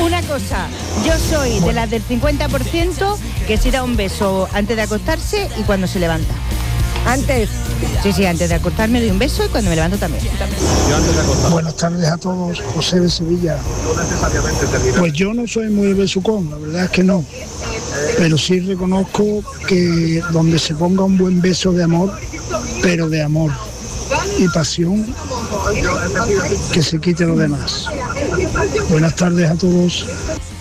Una cosa, yo soy de las del 50% que se da un beso antes de acostarse y cuando se levanta. Antes. Sí, antes de acostarme doy un beso y cuando me levanto también. Yo antes de acostarme. Buenas tardes a todos, José de Sevilla. Pues yo no soy muy besucón, la verdad es que no. Pero sí reconozco que donde se ponga un buen beso de amor, pero de amor y pasión, que se quite lo demás. Buenas tardes a todos.